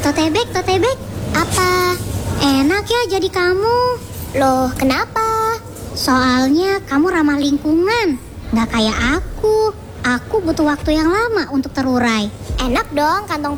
Totebek, apa? Enak ya jadi kamu. Loh, kenapa? Soalnya kamu ramah lingkungan, nggak kayak aku. Aku butuh waktu yang lama untuk terurai. Enak dong kantong